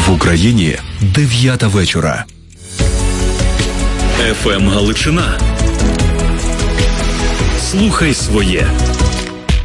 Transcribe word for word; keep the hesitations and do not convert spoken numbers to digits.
В Україні дев'ята вечора. еф ем Галичина. Слухай своє.